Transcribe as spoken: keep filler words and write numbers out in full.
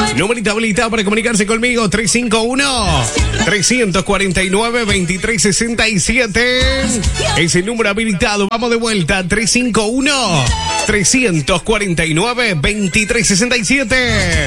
Numerito habilitado para comunicarse conmigo, tres cinco uno, tres cuatro nueve, dos tres seis siete. Es el número habilitado. Vamos de vuelta, tres cinco uno, tres cuatro nueve, dos tres seis siete.